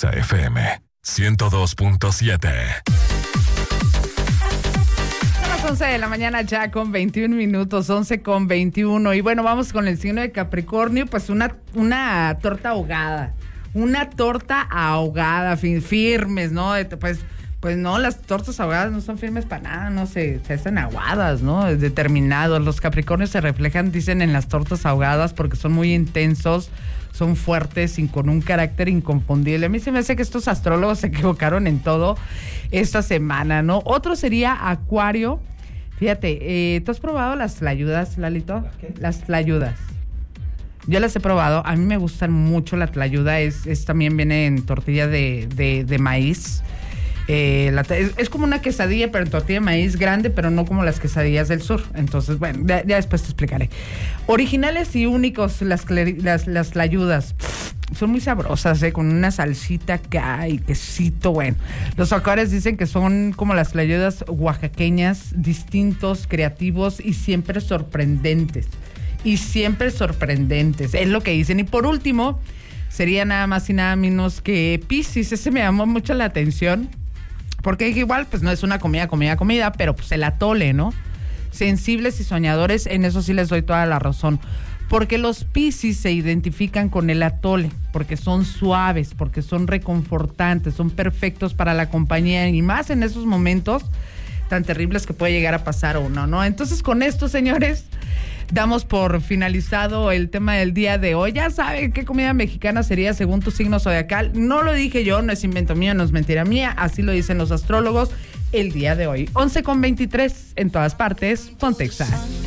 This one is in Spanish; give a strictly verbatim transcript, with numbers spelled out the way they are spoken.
Exa F M ciento dos punto siete. once de la mañana ya con veintiún minutos, once con veintiuno. Y bueno, vamos con el signo de Capricornio, pues una, una torta ahogada. Una torta ahogada, firmes, ¿no? Pues, pues no, las tortas ahogadas no son firmes para nada, no se, se hacen aguadas, ¿no? Determinados. Los Capricornios se reflejan, dicen, en las tortas ahogadas porque son muy intensos, son fuertes y con un carácter inconfundible. A mí se me hace que estos astrólogos se equivocaron en todo esta semana, ¿no? Otro sería Acuario. Fíjate, eh, ¿tú has probado las tlayudas, Lalito? ¿Las qué? Las tlayudas. Yo las he probado, a mí me gustan mucho. La tlayuda es, es también viene en tortilla de, de, de maíz. Eh, la, es, es como una quesadilla, pero en tortilla de maíz grande, pero no como las quesadillas del sur. Entonces, bueno, ya, ya después te explicaré. Originales y únicos, las, las, las tlayudas. Son muy sabrosas, ¿eh? Con una salsita acá y quesito, bueno. Los acuarios dicen que son como las tlayudas oaxaqueñas, distintos, creativos y siempre sorprendentes. Y siempre sorprendentes, es lo que dicen. Y por último, sería nada más y nada menos que Piscis. Ese me llamó mucho la atención, porque igual, pues no es una comida, comida, comida, pero pues el atole, ¿no? Sensibles y soñadores, en eso sí les doy toda la razón. Porque los Piscis se identifican con el atole, porque son suaves, porque son reconfortantes, son perfectos para la compañía, y más en esos momentos tan terribles que puede llegar a pasar uno, ¿no? Entonces, con esto, señores, damos por finalizado el tema del día de hoy. Ya saben qué comida mexicana sería según tu signo zodiacal. No lo dije yo, no es invento mío, no es mentira mía, así lo dicen los astrólogos el día de hoy. once con veintitrés, en todas partes, Ponte Exa.